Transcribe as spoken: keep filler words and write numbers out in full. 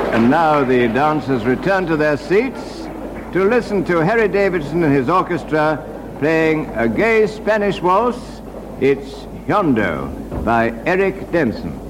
And now the dancers return to their seats to listen to Harry Davidson and his orchestra playing a gay Spanish waltz. It's Hondo by Eric Denson.